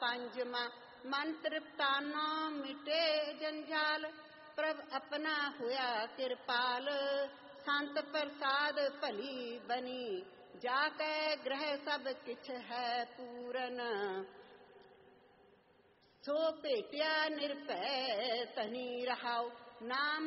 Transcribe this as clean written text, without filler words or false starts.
ਪੰਜਵਾਂ। ਮਨ ਤ੍ਰਿਪਤਾਨਾ ਮਿਟੇ ਜੰਜਾਲ, ਪ੍ਰਭ ਆਪਣਾ ਹੋਇਆ ਕਿਰਪਾਲ। ਸੰਤ ਪ੍ਰਸਾਦ ਭਲੀ ਬਨੀ, ਜਾ ਕੈ ਗ੍ਰਹਿ ਸਭ ਕਿਛ ਹੈ ਪੂਰਨ। ਸੋ ਭੇਟਿਆ ਨਿਰਭੈ ਤਨੀ ਰਹਾਉ, ਨਾਮ